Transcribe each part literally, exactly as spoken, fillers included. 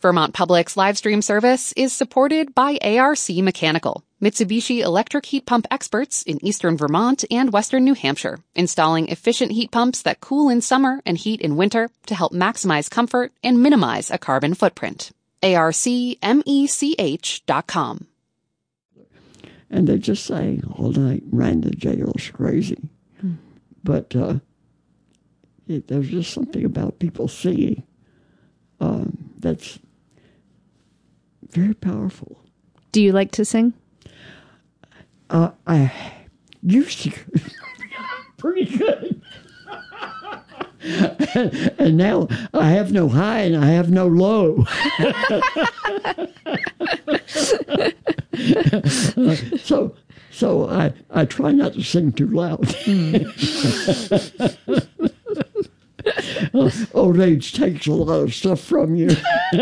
Vermont Public's live stream service is supported by A R C Mechanical, Mitsubishi electric heat pump experts in eastern Vermont and western New Hampshire, installing efficient heat pumps that cool in summer and heat in winter to help maximize comfort and minimize a carbon footprint. A R C mech dot com. And they just say all night, ran the jail's crazy. Hmm. But uh, it, there's just something about people singing um, that's very powerful. Do you like to sing? Uh, I used to. Pretty good. and, and now I have no high and I have no low. uh, so so I, I try not to sing too loud. uh, old age takes a lot of stuff from you.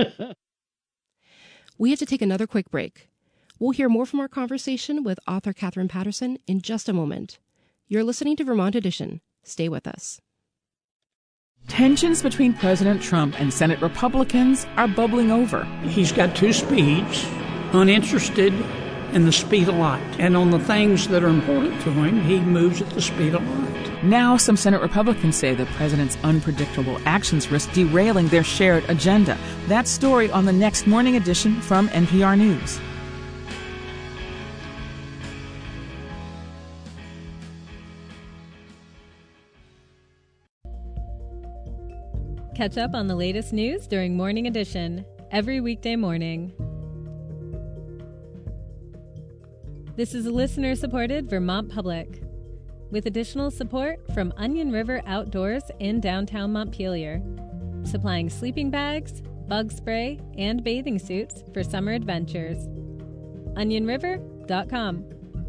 We have to take another quick break. We'll hear more from our conversation with author Katherine Paterson in just a moment. You're listening to Vermont Edition. Stay with us. Tensions between President Trump and Senate Republicans are bubbling over. He's got two speeds, uninterested in the speed of light. And on the things that are important to him, he moves at the speed of light. Now, some Senate Republicans say the president's unpredictable actions risk derailing their shared agenda. That story on the next Morning Edition from N P R News. Catch up on the latest news during Morning Edition, every weekday morning. This is a listener-supported Vermont Public, with additional support from Onion River Outdoors in downtown Montpelier, supplying sleeping bags, bug spray, and bathing suits for summer adventures. onion river dot com.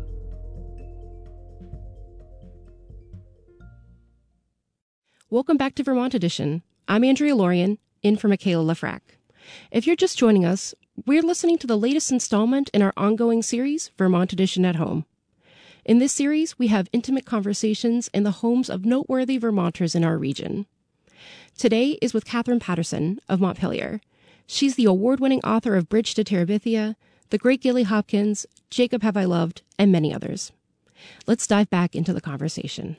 Welcome back to Vermont Edition. I'm Andrea Lorian, in for Michaela Lafrac. If you're just joining us, we're listening to the latest installment in our ongoing series, Vermont Edition at Home. In this series, we have intimate conversations in the homes of noteworthy Vermonters in our region. Today is with Katherine Paterson of Montpelier. She's the award-winning author of Bridge to Terabithia, The Great Gilly Hopkins, Jacob Have I Loved, and many others. Let's dive back into the conversation.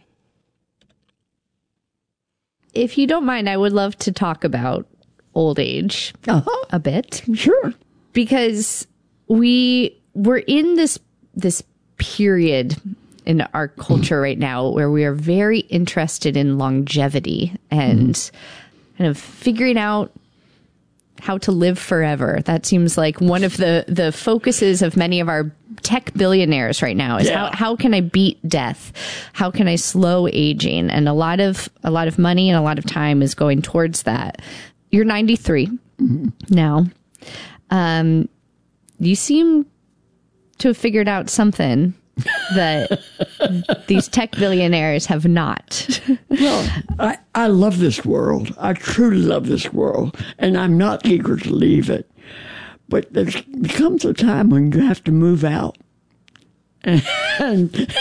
If you don't mind, I would love to talk about old age uh-huh. a bit. Sure. Because we we're in this this period in our culture right now where we are very interested in longevity and mm-hmm. kind of figuring out how to live forever. That seems like one of the, the focuses of many of our tech billionaires right now is yeah. how, how can I beat death? How can I slow aging? And a lot of a lot of money and a lot of time is going towards that. You're ninety-three mm-hmm. now. Um, you seem to have figured out something that these tech billionaires have not. Well, I, I love this world. I truly love this world, and I'm not eager to leave it. But there comes a time when you have to move out. And,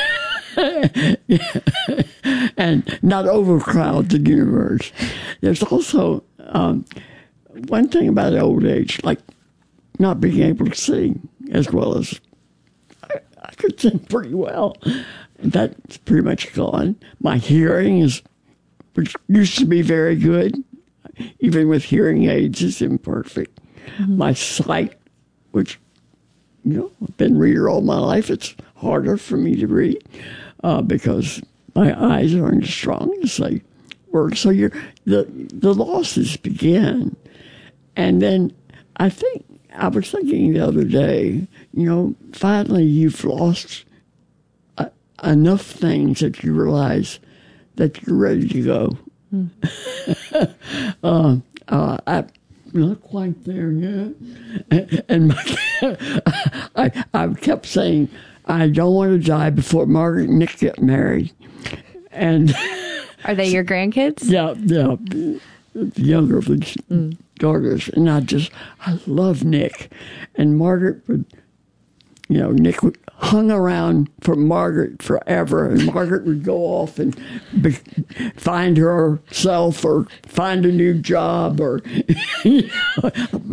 and not overcrowd the universe. There's also um, one thing about old age, like not being able to sing as well as I, I could sing pretty well. That's pretty much gone. My hearing is, which used to be very good, even with hearing aids, is imperfect. Mm-hmm. My sight, which, you know, I've been a reader all my life, it's harder for me to read uh, because my eyes aren't as strong as they were. So you're, the, the losses begin. And then I think, I was thinking the other day, you know, finally you've lost uh, enough things that you realize that you're ready to go. Mm. uh, uh, I, not quite there yet. And, and my, I, I kept saying, I don't want to die before Margaret and Nick get married. And are they your grandkids? Yeah, yeah. The younger of the mm. daughters. And I just, I love Nick. And Margaret would, you know, Nick would hung around for Margaret forever, and Margaret would go off and be, find herself or find a new job or, you know,